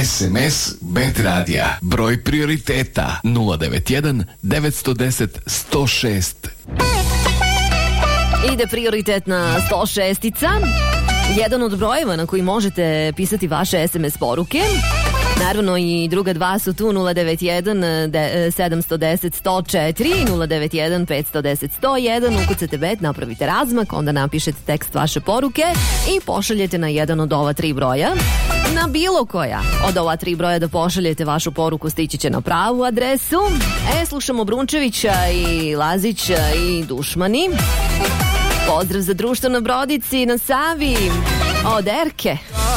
SMS Bet Radija. Broj prioriteta 091 910 106. Ide prioritetna 106-ica. Jedan od brojeva na koji možete pisati vaše SMS poruke. Naravno i druga dva su tu 091 710 104 091 510 101. Ukucate bet, napravite razmak, onda napišete tekst vaše poruke i pošaljete na jedan od ova tri broja. Na bilo koja od ova tri broja da pošaljete vašu poruku stići će na pravu adresu. Slušamo Brunčevića i Lazića i Dušmani. Pozdrav za društvo na Brodici, na Savi, od Erke.